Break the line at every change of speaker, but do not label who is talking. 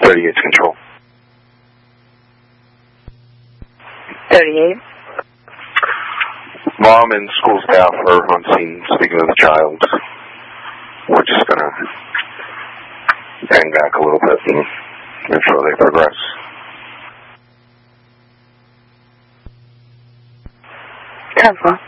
38 control.
38.
Mom and school staff are on scene speaking to the child. We're just going to hang back a little bit and make sure they progress.
Cover.